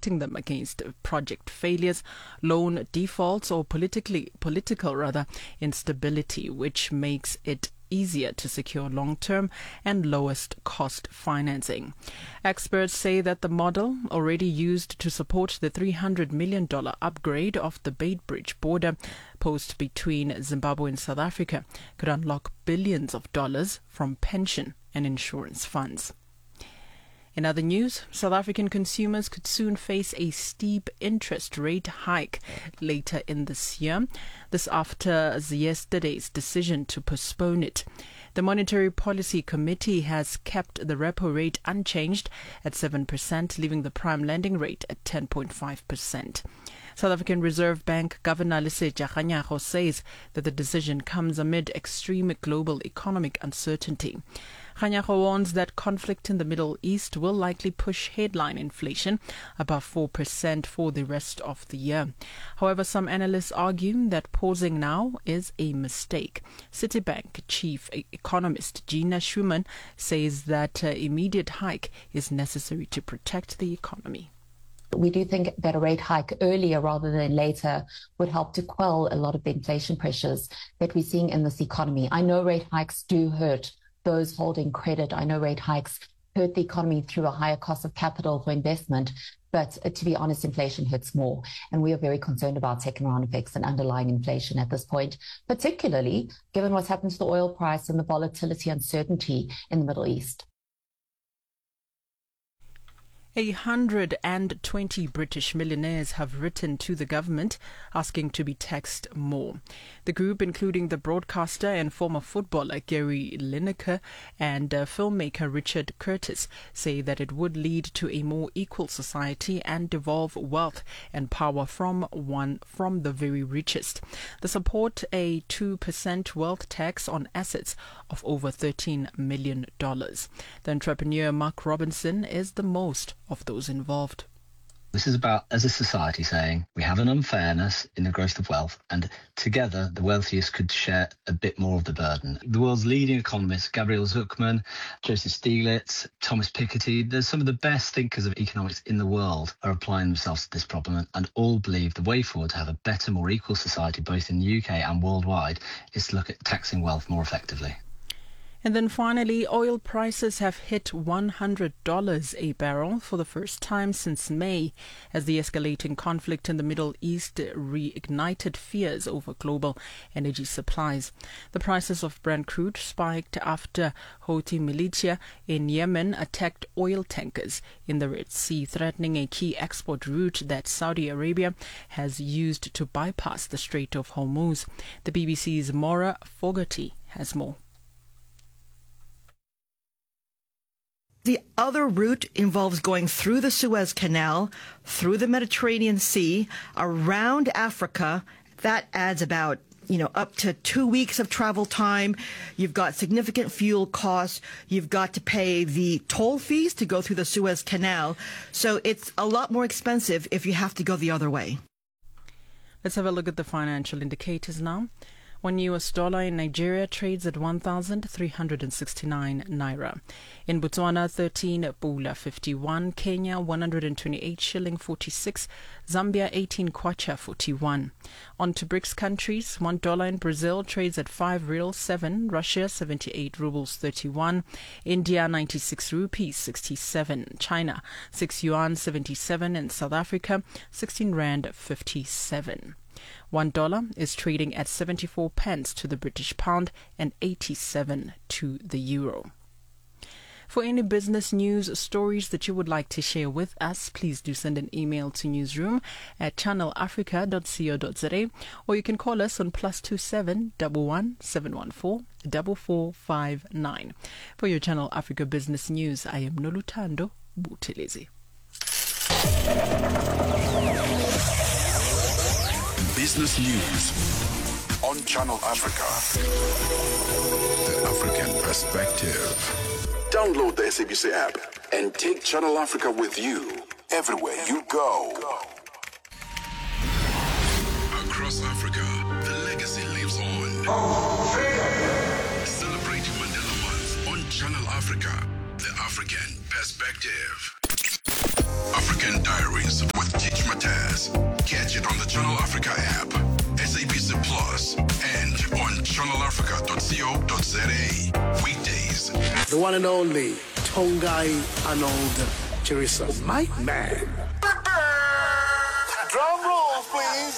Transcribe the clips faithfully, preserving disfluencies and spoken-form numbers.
protecting them against project failures, loan defaults, or politically political rather instability, which makes it easier to secure long-term and lowest-cost financing. Experts say that the model, already used to support the three hundred million dollars upgrade of the Beitbridge border post between Zimbabwe and South Africa, could unlock billions of dollars from pension and insurance funds. In other news, South African consumers could soon face a steep interest rate hike later in this year. This after yesterday's decision to postpone it. The Monetary Policy Committee has kept the repo rate unchanged at seven percent, leaving the prime lending rate at ten point five percent. South African Reserve Bank Governor Lesetja Kganyago says that the decision comes amid extreme global economic uncertainty. Kganyago warns that conflict in the Middle East will likely push headline inflation above four percent for the rest of the year. However, some analysts argue that pausing now is a mistake. Citibank chief economist Gina Schumann says that an immediate hike is necessary to protect the economy. We do think that a rate hike earlier rather than later would help to quell a lot of the inflation pressures that we're seeing in this economy. I know rate hikes do hurt those holding credit. I know rate hikes hurt the economy through a higher cost of capital for investment. But uh, to be honest, inflation hurts more. And we are very concerned about second round effects and underlying inflation at this point, particularly given what's happened to the oil price and the volatility and uncertainty in the Middle East. A hundred and twenty British millionaires have written to the government asking to be taxed more. The group, including the broadcaster and former footballer Gary Lineker and uh, filmmaker Richard Curtis, say that it would lead to a more equal society and devolve wealth and power from one from the very richest. They support a two percent wealth tax on assets of over thirteen million dollars. The entrepreneur Mark Robinson is the most of those involved. This is about, as a society, saying we have an unfairness in the growth of wealth, and together the wealthiest could share a bit more of the burden. The world's leading economists, Gabriel Zucman, Joseph Stiglitz, Thomas Piketty, there's some of the best thinkers of economics in the world are applying themselves to this problem, and all believe the way forward to have a better, more equal society, both in the U K and worldwide, is to look at taxing wealth more effectively. And then finally, oil prices have hit one hundred dollars a barrel for the first time since May, as the escalating conflict in the Middle East reignited fears over global energy supplies. The prices of Brent crude spiked after Houthi militia in Yemen attacked oil tankers in the Red Sea, threatening a key export route that Saudi Arabia has used to bypass the Strait of Hormuz. The B B C's Maura Fogarty has more. The other route involves going through the Suez Canal, through the Mediterranean Sea, around Africa. That adds about, you know, up to two weeks of travel time. You've got significant fuel costs. You've got to pay the toll fees to go through the Suez Canal. So it's a lot more expensive if you have to go the other way. Let's have a look at the financial indicators now. One U S dollar in Nigeria trades at one thousand three hundred sixty-nine naira. In Botswana, thirteen pula fifty-one. Kenya, one hundred twenty-eight shilling forty-six. Zambia, eighteen kwacha forty-one. On to BRICS countries. One dollar in Brazil trades at five real seven. Russia, seventy-eight rubles thirty-one. India, ninety-six rupees sixty-seven. China, six yuan seventy-seven. And South Africa, sixteen rand fifty-seven. One dollar is trading at seventy-four pence to the British pound and eighty-seven to the euro. For any business news stories that you would like to share with us, please do send an email to newsroom at channel africa dot co dot za, or you can call us on plus two seven one one seven one four four four five nine. For your Channel Africa business news, I am Noluthando Buthelezi. Business News on Channel Africa. The African Perspective. Download the S A B C app and take Channel Africa with you everywhere you go. Across Africa, the legacy lives on. Celebrating Mandela Month on Channel Africa. The African Perspective. African Diaries. A. Weekdays. The one and only Tongai Arnold Chirisa. My man. Drum rolls, please.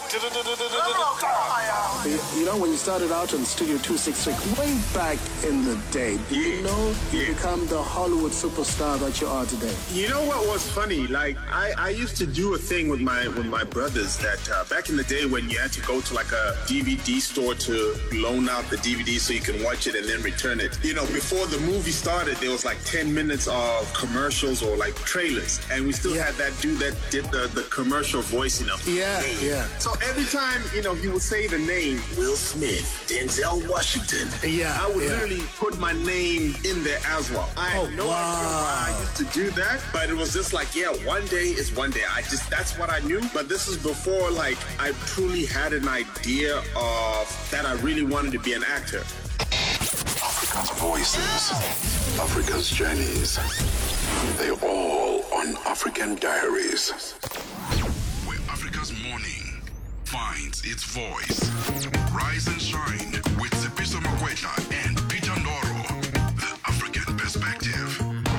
You, you know, when you started out in Studio two sixty-six, way back in the day, did yeah. you know you yeah. become the Hollywood superstar that you are today? You know what was funny? Like, I, I used to do a thing with my with my brothers that uh, back in the day when you had to go to like a D V D store to loan out the D V D so you can watch it and then return it. You know, before the movie started, there was like ten minutes of commercials or like trailers. And we still yeah. had that dude that did the, the commercial voice, you know. Yeah, hey. yeah. So every time, you know, he would say the name Will Smith, Denzel Washington. Yeah, I would yeah. literally put my name in there as well. I had oh, no wow. idea why I used to do that, but it was just like, yeah, one day is one day. I just, that's what I knew. But this is before, like, I truly had an idea of that I really wanted to be an actor. Africa's voices, Africa's journeys. They're all on African Diaries. Where Africa's morning finds its voice. Rise and shine with Sipiso Makwetla and Peter Ndoro. The African Perspective.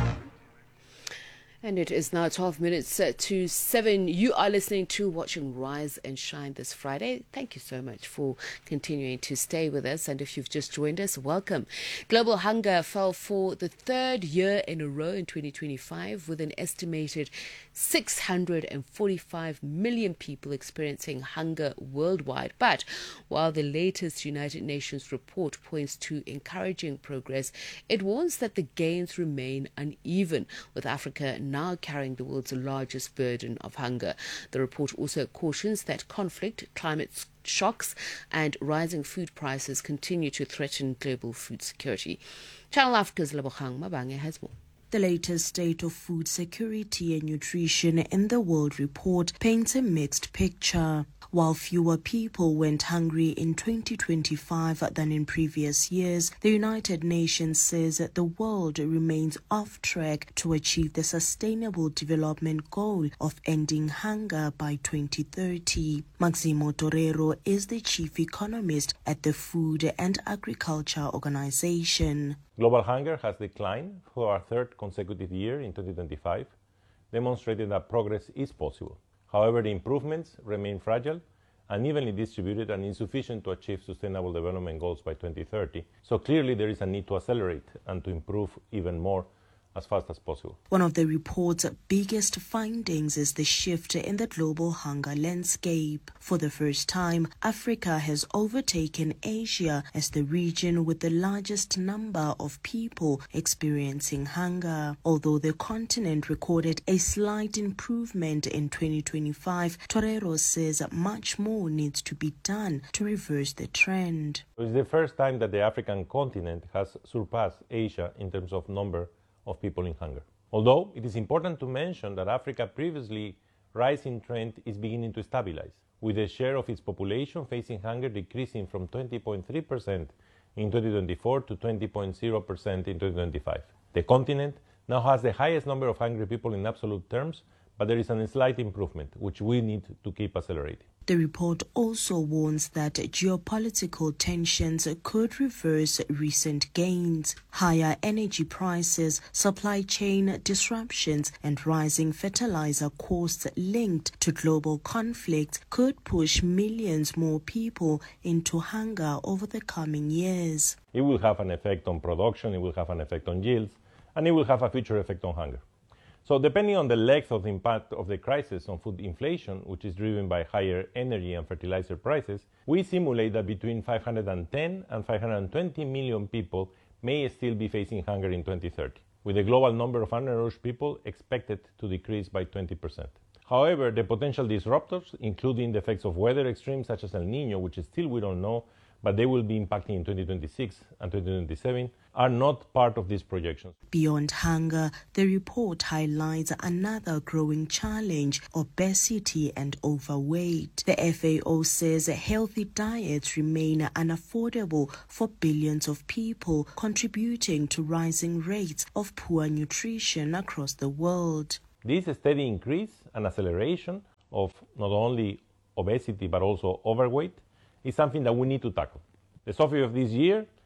And it is now twelve minutes to seven. You are listening to, watching Rise and Shine this Friday. Thank you so much for continuing to stay with us. And if you've just joined us, welcome. Global hunger fell for the third year in a row in twenty twenty-five, with an estimated six hundred forty-five million people experiencing hunger worldwide. But while the latest United Nations report points to encouraging progress, it warns that the gains remain uneven, with Africa now carrying the world's largest burden of hunger. The report also cautions that conflict, climate shocks and rising food prices continue to threaten global food security. Channel Africa's Lebogang Mabange has more. The latest State of Food Security and Nutrition in the World report paints a mixed picture. While fewer people went hungry in twenty twenty-five than in previous years, the United Nations says that the world remains off track to achieve the Sustainable Development Goal of ending hunger by twenty thirty. Maximo Torero is the chief economist at the Food and Agriculture Organization. Global hunger has declined for a third consecutive year in twenty twenty-five, demonstrating that progress is possible. However, the improvements remain fragile, unevenly distributed, and insufficient to achieve Sustainable Development Goals by twenty thirty. So clearly there is a need to accelerate and to improve even more as fast as possible. One of the report's biggest findings is the shift in the global hunger landscape. For the first time, Africa has overtaken Asia as the region with the largest number of people experiencing hunger. Although the continent recorded a slight improvement in twenty twenty-five, Torero says much more needs to be done to reverse the trend. It's the first time that the African continent has surpassed Asia in terms of number of people in hunger. Although it is important to mention that Africa's previously rising trend is beginning to stabilize, with the share of its population facing hunger decreasing from twenty point three percent in twenty twenty-four to twenty point zero percent in twenty twenty-five. The continent now has the highest number of hungry people in absolute terms, but there is a slight improvement, which we need to keep accelerating. The report also warns that geopolitical tensions could reverse recent gains. Higher energy prices, supply chain disruptions, and rising fertilizer costs linked to global conflict could push millions more people into hunger over the coming years. It will have an effect on production, it will have an effect on yields, and it will have a future effect on hunger. So depending on the length of the impact of the crisis on food inflation, which is driven by higher energy and fertilizer prices, we simulate that between five hundred ten and five hundred twenty million people may still be facing hunger in twenty thirty, with the global number of undernourished people expected to decrease by twenty percent. However, the potential disruptors, including the effects of weather extremes such as El Niño, which still we don't know, but they will be impacting in twenty twenty-six and twenty twenty-seven, are not part of these projections. Beyond hunger, the report highlights another growing challenge: obesity and overweight. The F A O says healthy diets remain unaffordable for billions of people, contributing to rising rates of poor nutrition across the world. This steady increase and acceleration of not only obesity but also overweight is something that we need to tackle. The survey of this year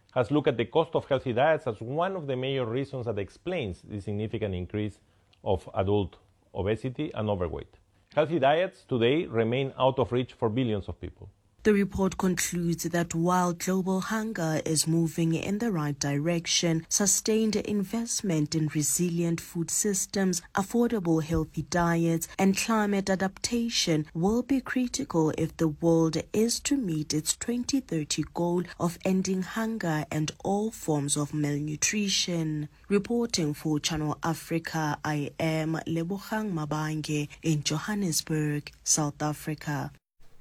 has looked at the cost of healthy diets as one of the major reasons that explains the significant increase of adult obesity and overweight. Healthy diets today remain out of reach for billions of people. The report concludes that while global hunger is moving in the right direction, sustained investment in resilient food systems, affordable healthy diets, and climate adaptation will be critical if the world is to meet its twenty thirty goal of ending hunger and all forms of malnutrition. Reporting for Channel Africa, I am Lebogang Mabange in Johannesburg, South Africa.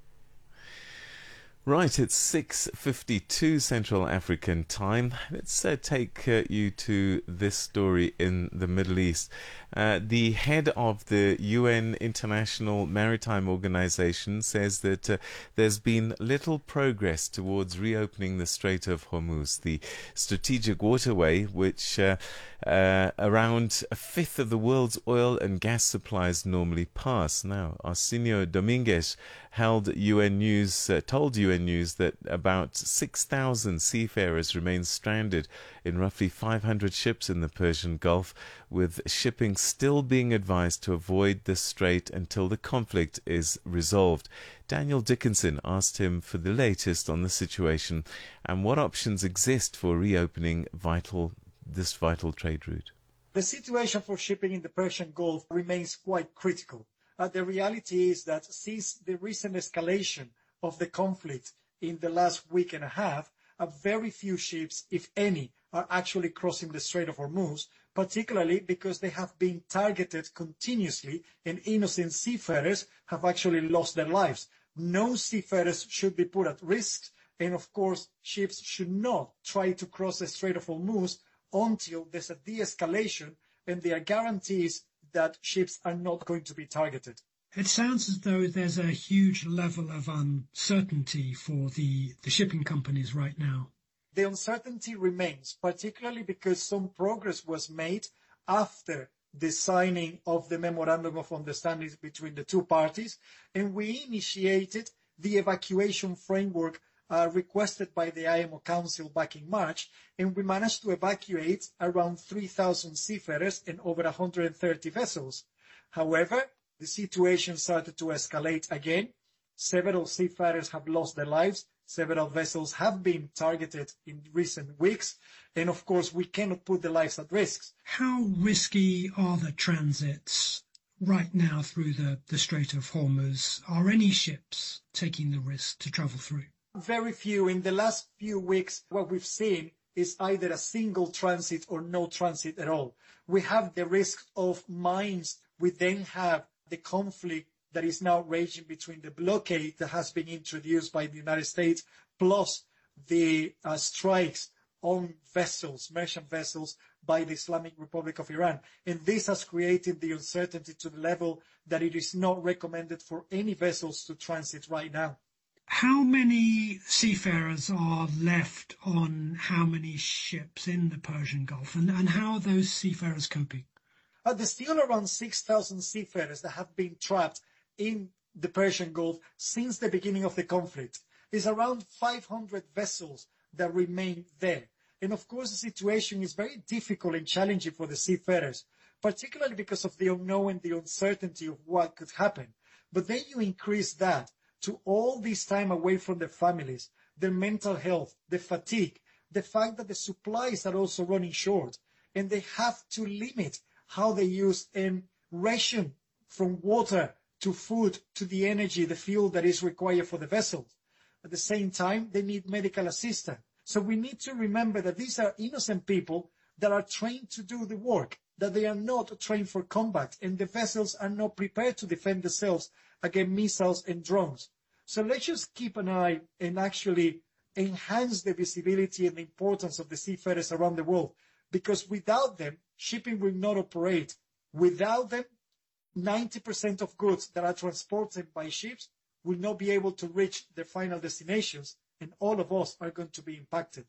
Right, it's six fifty-two Central African time. Let's uh, take uh, you to this story in the Middle East. Uh, the head of the U N International Maritime Organization says that uh, there's been little progress towards reopening the Strait of Hormuz, the strategic waterway which uh, uh, around a fifth of the world's oil and gas supplies normally pass. Now, Arsenio Dominguez held U N News, uh, told U N News that about six thousand seafarers remain stranded in roughly five hundred ships in the Persian Gulf, with shipping still being advised to avoid the strait until the conflict is resolved. Daniel Dickinson asked him for the latest on the situation and what options exist for reopening vital this vital trade route. The situation for shipping in the Persian Gulf remains quite critical. Uh, the reality is that since the recent escalation of the conflict in the last week and a half, uh, very few ships, if any, are actually crossing the Strait of Hormuz, particularly because they have been targeted continuously and innocent seafarers have actually lost their lives. No seafarers should be put at risk, and of course, ships should not try to cross the Strait of Hormuz until there's a de-escalation and there are guarantees that ships are not going to be targeted. It sounds as though there's a huge level of uncertainty for the, the shipping companies right now. The uncertainty remains, particularly because some progress was made after the signing of the Memorandum of Understanding between the two parties, and we initiated the evacuation framework Uh, requested by the I M O Council back in March, and we managed to evacuate around three thousand seafarers and over one hundred thirty vessels. However, the situation started to escalate again. Several seafarers have lost their lives. Several vessels have been targeted in recent weeks. And of course, we cannot put the lives at risk. How risky are the transits right now through the, the Strait of Hormuz? Are any ships taking the risk to travel through? Very few. In the last few weeks, what we've seen is either a single transit or no transit at all. We have the risk of mines. We then have the conflict that is now raging between the blockade that has been introduced by the United States, plus the uh, strikes on vessels, merchant vessels, by the Islamic Republic of Iran. And this has created the uncertainty to the level that it is not recommended for any vessels to transit right now. How many seafarers are left on how many ships in the Persian Gulf, and, and how are those seafarers coping? Uh, there's still around six thousand seafarers that have been trapped in the Persian Gulf since the beginning of the conflict. There's around five hundred vessels that remain there. And of course, the situation is very difficult and challenging for the seafarers, particularly because of the unknown and the uncertainty of what could happen. But then you increase that to all this time away from their families, their mental health, the fatigue, the fact that the supplies are also running short, and they have to limit how they use and ration from water to food to the energy, the fuel that is required for the vessels. At the same time, they need medical assistance. So we need to remember that these are innocent people that are trained to do the work, that they are not trained for combat, and the vessels are not prepared to defend themselves against missiles and drones. So let's just keep an eye and actually enhance the visibility and the importance of the seafarers around the world, because without them, shipping will not operate. Without them, ninety percent of goods that are transported by ships will not be able to reach their final destinations, and all of us are going to be impacted.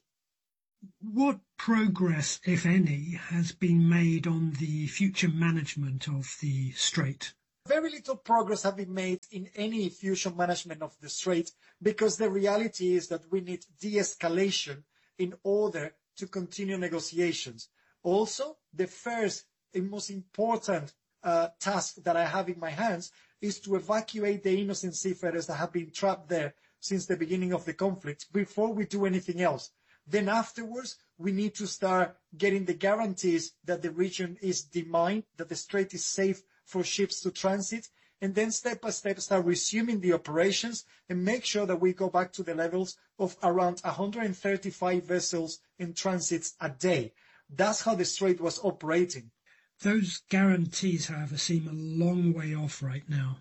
What progress, if any, has been made on the future management of the strait? Very little progress has been made in any future management of the strait, because the reality is that we need de-escalation in order to continue negotiations. Also, the first and most important uh, task that I have in my hands is to evacuate the innocent seafarers that have been trapped there since the beginning of the conflict before we do anything else. Then afterwards, we need to start getting the guarantees that the region is demined, that the strait is safe for ships to transit, and then step by step start resuming the operations and make sure that we go back to the levels of around one hundred thirty-five vessels in transits a day. That's how the strait was operating. Those guarantees, however, seem a long way off right now.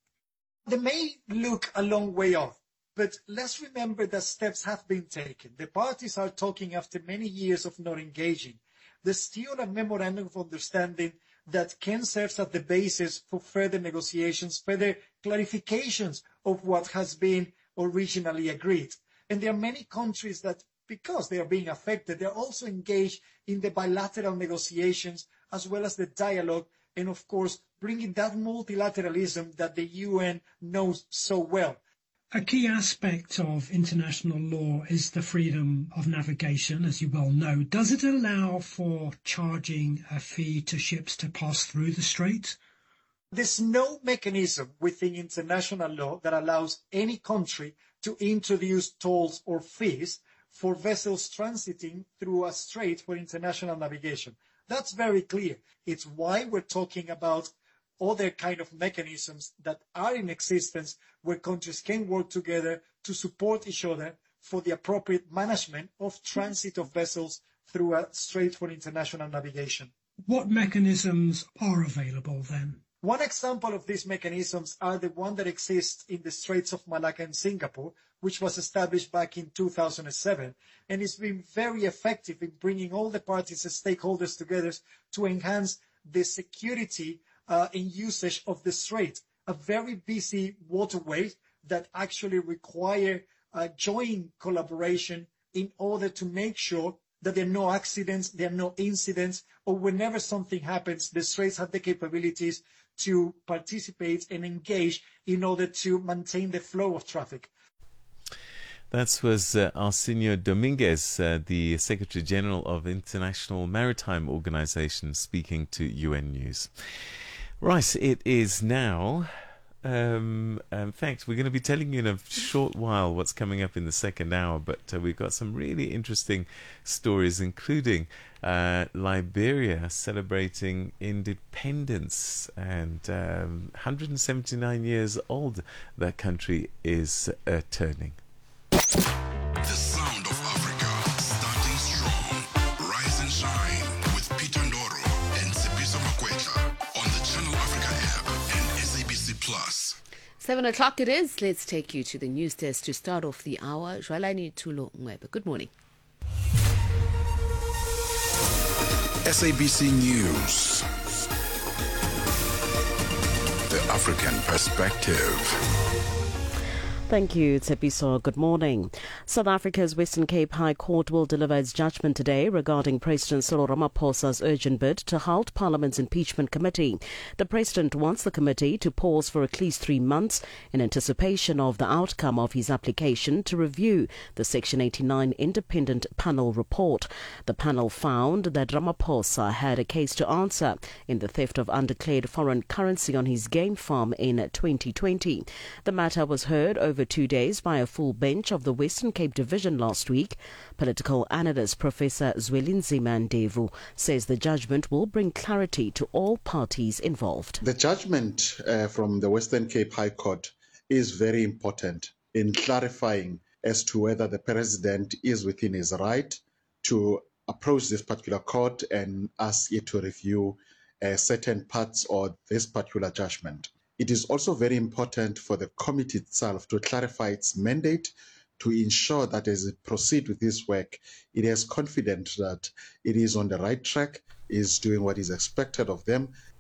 They may look a long way off, but let's remember that steps have been taken. The parties are talking after many years of not engaging. There's still a memorandum of understanding that can serve as the basis for further negotiations, further clarifications of what has been originally agreed. And there are many countries that, because they are being affected, they're also engaged in the bilateral negotiations as well as the dialogue, and of course, bringing that multilateralism that the U N knows so well. A key aspect of international law is the freedom of navigation, as you well know. Does it allow for charging a fee to ships to pass through the strait? There's no mechanism within international law that allows any country to introduce tolls or fees for vessels transiting through a strait for international navigation. That's very clear. It's why we're talking about other kind of mechanisms that are in existence where countries can work together to support each other for the appropriate management of transit of vessels through a strait for international navigation. What mechanisms are available then? One example of these mechanisms are the one that exists in the Straits of Malacca and Singapore, which was established back in two thousand seven, and it's been very effective in bringing all the parties and stakeholders together to enhance the security uh, and usage of the strait, a very busy waterway that actually require uh, joint collaboration in order to make sure that there are no accidents, there are no incidents, or whenever something happens, the straits have the capabilities to participate and engage in order to maintain the flow of traffic. That was uh, Arsenio Dominguez, uh, the Secretary General of International Maritime Organization, speaking to U N News. Right, it is now. Um, in fact, we're going to be telling you in a short while what's coming up in the second hour, but uh, we've got some really interesting stories, including uh, Liberia celebrating independence, and um, one hundred seventy-nine years old that country is uh, turning. The sound of Africa, starting strong. Rise and shine with Peter Ndoro and Sepiso Makwetla on the Channel Africa app and S A B C Plus. Seven o'clock it is. Let's take you to the news desk to start off the hour. Jwalani Tulo Ngweba. Good morning. S A B C News. The African Perspective. Thank you, Tsepiso. Good morning. South Africa's Western Cape High Court will deliver its judgment today regarding President Cyril Ramaphosa's urgent bid to halt Parliament's impeachment committee. The president wants the committee to pause for at least three months in anticipation of the outcome of his application to review the Section eighty-nine independent panel report. The panel found that Ramaphosa had a case to answer in the theft of undeclared foreign currency on his game farm in twenty twenty. The matter was heard over Over two days by a full bench of the Western Cape Division last week. Political analyst Professor Zwelinzima Ndevu says the judgment will bring clarity to all parties involved. The judgment uh, from the Western Cape High Court is very important in clarifying as to whether the president is within his right to approach this particular court and ask it to review uh, certain parts of this particular judgment. It is also very important for the committee itself to clarify its mandate to ensure that as it proceeds with this work, it is confident that it is on the right track, is doing what is expected of them.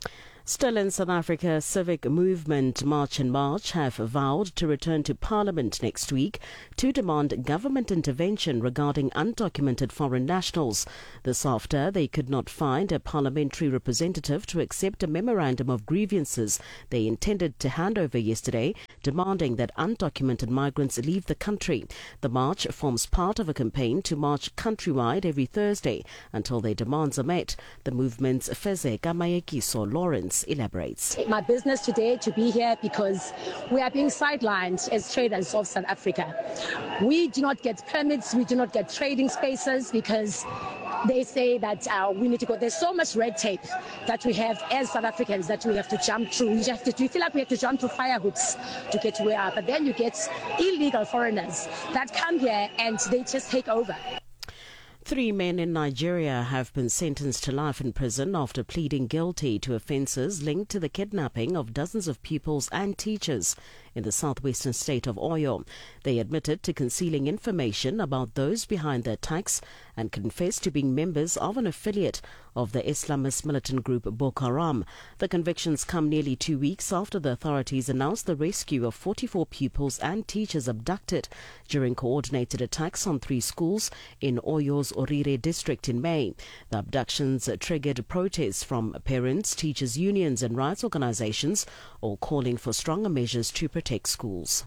Still in South Africa, Civic Movement March and March have vowed to return to Parliament next week to demand government intervention regarding undocumented foreign nationals. This after they could not find a parliamentary representative to accept a memorandum of grievances they intended to hand over yesterday, demanding that undocumented migrants leave the country. The march forms part of a campaign to march countrywide every Thursday until their demands are met. The movement's Fezeka Mayekiso Lawrence elaborates. My business today to be here because we are being sidelined as traders of South Africa. We do not get permits, we do not get trading spaces because they say that uh, we need to go. There's so much red tape that we have as South Africans that we have to jump through. We have to, we feel like we have to jump through fire hoops to get to where we are. But then you get illegal foreigners that come here and they just take over. Three men in Nigeria have been sentenced to life in prison after pleading guilty to offences linked to the kidnapping of dozens of pupils and teachers in the southwestern state of Oyo. They admitted to concealing information about those behind the attacks and confessed to being members of an affiliate of the Islamist militant group Boko Haram. The convictions come nearly two weeks after the authorities announced the rescue of forty-four pupils and teachers abducted during coordinated attacks on three schools in Oyo's Orire district in May. The abductions triggered protests from parents, teachers' unions and rights organizations, all calling for stronger measures to protect schools.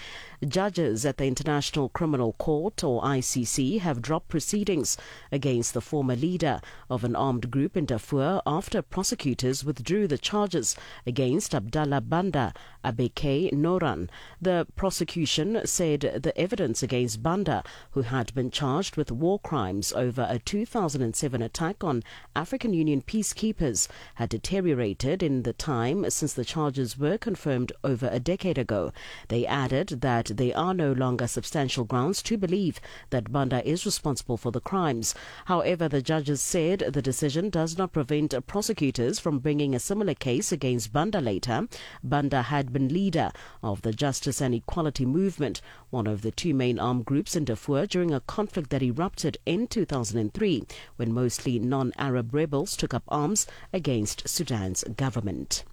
Judges at the International Criminal Court, or I C C, have dropped proceedings against the former leader of an armed group in Darfur after prosecutors withdrew the charges against Abdallah Banda Abeke Noran. The prosecution said the evidence against Banda, who had been charged with war crimes over a two thousand seven attack on African Union peacekeepers, had deteriorated in the time since the charges were confirmed over a decade ago. They added that there are no longer substantial grounds to believe that Banda is responsible for the crimes. However, the judges said the decision does not prevent prosecutors from bringing a similar case against Banda later. Banda had been leader of the Justice and Equality Movement, one of the two main armed groups in Darfur during a conflict that erupted in two thousand three when mostly non-Arab rebels took up arms against Sudan's government.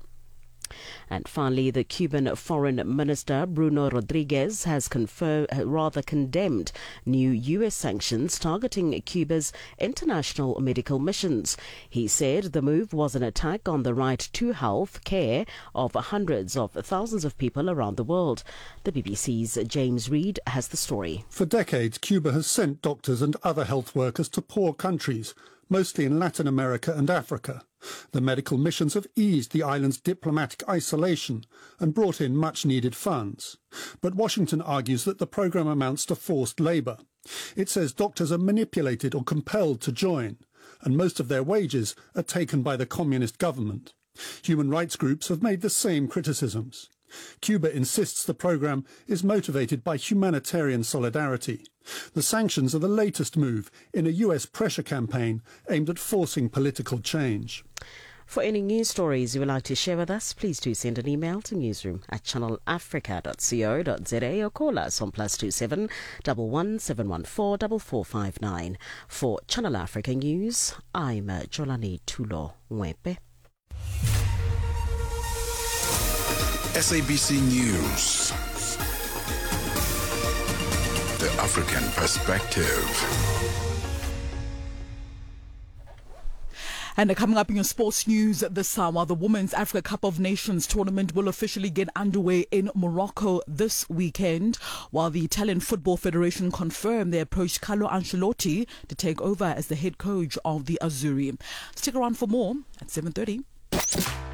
And finally, the Cuban Foreign Minister Bruno Rodriguez has confirmed, rather condemned new U S sanctions targeting Cuba's international medical missions. He said the move was an attack on the right to health care of hundreds of thousands of people around the world. The B B C's James Reid has the story. For decades, Cuba has sent doctors and other health workers to poor countries, mostly in Latin America and Africa. The medical missions have eased the island's diplomatic isolation and brought in much-needed funds. But Washington argues that the program amounts to forced labor. It says doctors are manipulated or compelled to join, and most of their wages are taken by the communist government. Human rights groups have made the same criticisms. Cuba insists the program is motivated by humanitarian solidarity. The sanctions are the latest move in a U S pressure campaign aimed at forcing political change. For any news stories you would like to share with us, please do send an email to newsroom at channel africa dot co dot za or call us on plus two seven one one seven one four four four five nine. For Channel Africa News, I'm Jolani Tulo Mwepe. S A B C News. The African Perspective. And coming up in your sports news this hour, the Women's Africa Cup of Nations tournament will officially get underway in Morocco this weekend, while the Italian Football Federation confirmed they approached Carlo Ancelotti to take over as the head coach of the Azzurri. Stick around for more at seven thirty.